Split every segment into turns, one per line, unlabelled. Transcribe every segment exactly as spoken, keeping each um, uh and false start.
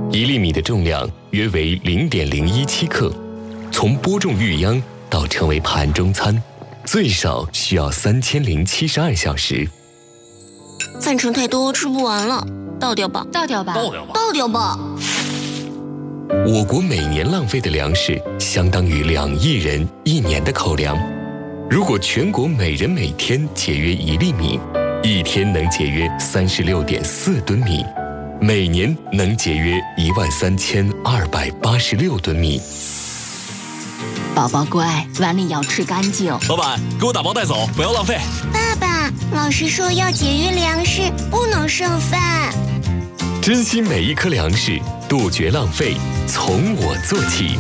一粒米的重量约为零点零一七克，从播种育秧到成为盘中餐，最少需要三千零七十二小时。
饭盛太多，吃不完了，倒掉吧，
倒掉吧，
倒掉吧，倒掉吧。
我国每年浪费的粮食相当于两亿人一年的口粮。如果全国每人每天节约一粒米，一天能节约三十六点四吨米，每年能节约一万三千二百八十六吨米。
宝宝乖，碗里要吃干净。
老板，给我打包带走，不要浪费。
爸爸，老师说要节约粮食，不能剩饭。
珍惜每一颗粮食，杜绝浪费，从我做起。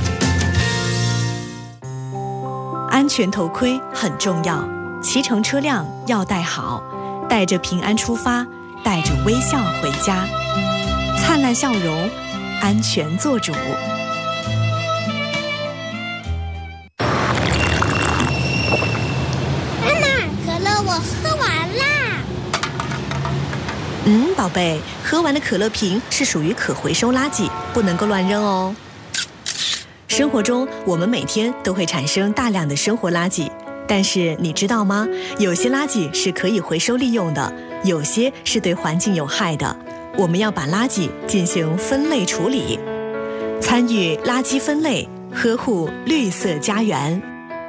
安全头盔很重要，骑乘车辆要戴好，带着平安出发，带着微笑回家，灿烂笑容，安全做主。
妈妈，可乐我喝完啦。
嗯，宝贝，喝完的可乐瓶是属于可回收垃圾，不能够乱扔哦。生活中，我们每天都会产生大量的生活垃圾，但是你知道吗？有些垃圾是可以回收利用的，有些是对环境有害的。我们要把垃圾进行分类处理，参与垃圾分类，呵护绿色家园。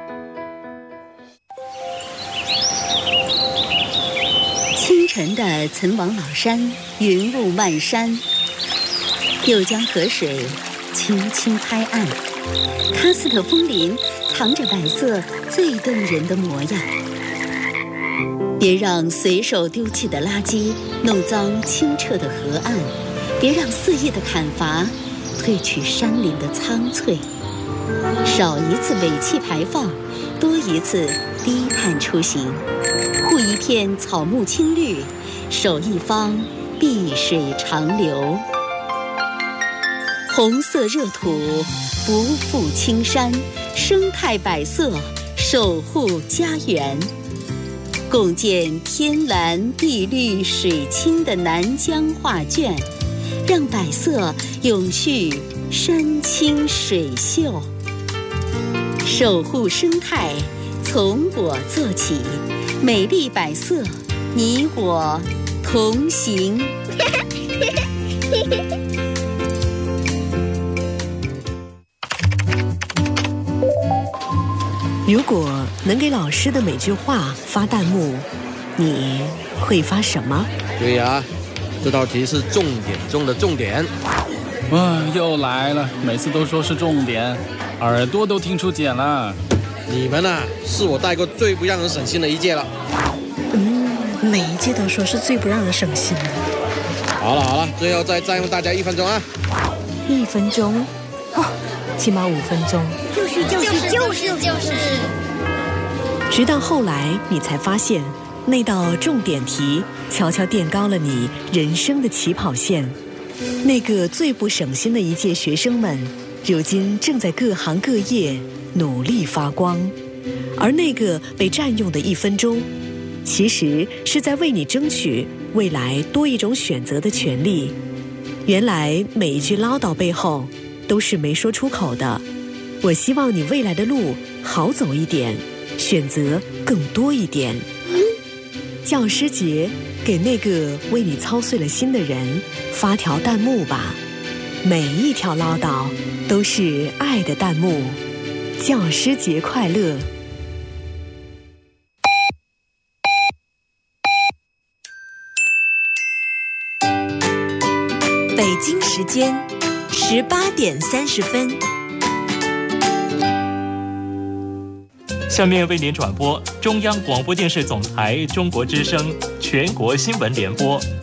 清晨的岑王老山，云雾漫山，又将河水轻轻拍岸。喀斯特枫林藏着百色最动人的模样。别让随手丢弃的垃圾弄脏清澈的河岸，别让肆意的砍伐褪去山林的苍翠。少一次尾气排放，多一次低碳出行。护一片草木青绿，守一方碧水长流。红色热土不负青山，生态百色守护家园。共建天蓝地绿水清的南疆画卷，让百色永续山清水秀。守护生态从我做起，美丽百色你我同行。
如果能给老师的每句话发弹幕，你会发什么？
对呀，这道题是重点中的重点。
啊，又来了，每次都说是重点，耳朵都听出茧了。
你们啊，是我带过最不让人省心的一届了。
嗯，每一届都说是最不让人省心的。
好了好了，最后再占用大家一分钟啊！
一分钟？哦，起码五分钟。
就是就是就是就是。
直到后来，你才发现，那道重点题悄悄垫高了你人生的起跑线。那个最不省心的一届学生们，如今正在各行各业努力发光，而那个被占用的一分钟，其实是在为你争取未来多一种选择的权利。原来每一句唠叨背后都是没说出口的。我希望你未来的路好走一点，选择更多一点。教师节，给那个为你操碎了心的人发条弹幕吧，每一条唠叨都是爱的弹幕。教师节快乐！
北京时间十八点三十分。
下面为您转播中央广播电视总台中国之声全国新闻联播。